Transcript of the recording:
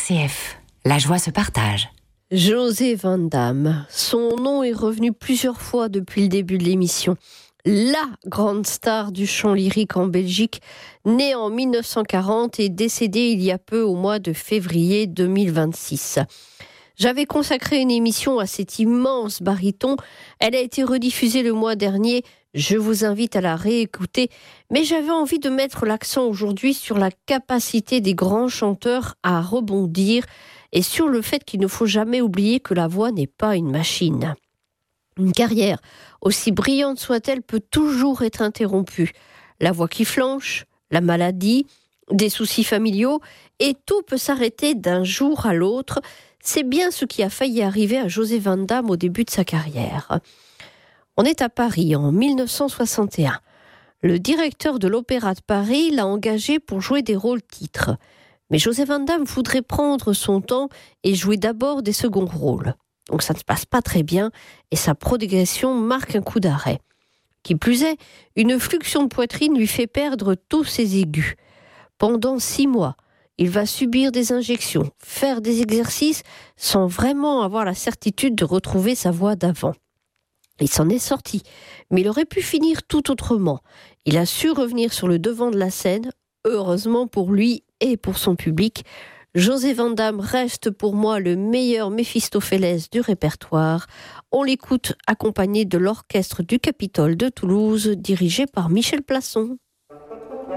RCF, la joie se partage. José Van Damme, son nom est revenu plusieurs fois depuis le début de l'émission. La grande star du chant lyrique en Belgique, né en 1940 et décédé il y a peu au mois de février 2026. J'avais consacré une émission à cet immense baryton. Elle a été rediffusée le mois dernier. Je vous invite à la réécouter. Mais j'avais envie de mettre l'accent aujourd'hui sur la capacité des grands chanteurs à rebondir et sur le fait qu'il ne faut jamais oublier que la voix n'est pas une machine. Une carrière, aussi brillante soit-elle, peut toujours être interrompue. La voix qui flanche, la maladie, des soucis familiaux, et tout peut s'arrêter d'un jour à l'autre. C'est bien ce qui a failli arriver à José Van Damme au début de sa carrière. On est à Paris en 1961. Le directeur de l'Opéra de Paris l'a engagé pour jouer des rôles titres. Mais José Van Damme voudrait prendre son temps et jouer d'abord des seconds rôles. Donc ça ne se passe pas très bien et sa progression marque un coup d'arrêt. Qui plus est, une fluxion de poitrine lui fait perdre tous ses aigus. Pendant 6 mois, il va subir des injections, faire des exercices sans vraiment avoir la certitude de retrouver sa voix d'avant. Il s'en est sorti, mais il aurait pu finir tout autrement. Il a su revenir sur le devant de la scène, heureusement pour lui et pour son public. José Van Damme reste pour moi le meilleur Méphistophélès du répertoire. On l'écoute accompagné de l'orchestre du Capitole de Toulouse, dirigé par Michel Plasson.